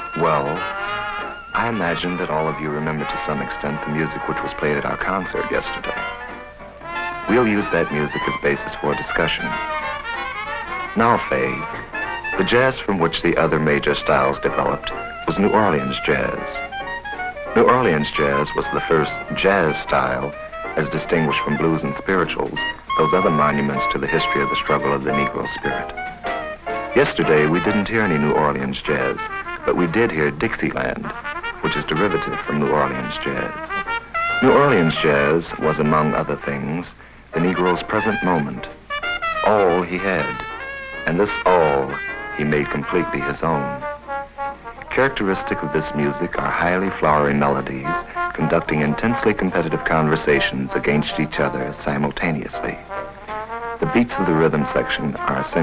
Well, I imagine that all of you remember to some extent the music which was played at our concert yesterday. We'll use that music as basis for discussion. Now, Faye, the jazz from which the other major styles developed was New Orleans jazz. New Orleans jazz was the first jazz style, as distinguished from blues and spirituals, those other monuments to the history of the struggle of the Negro spirit. Yesterday, we didn't hear any New Orleans jazz, but we did hear Dixieland, which is derivative from New Orleans jazz. New Orleans jazz was, among other things, the Negro's present moment, all he had, and this all he made completely his own. Characteristic of this music are highly flowery melodies conducting intensely competitive conversations against each other simultaneously. The beats of the rhythm section are essential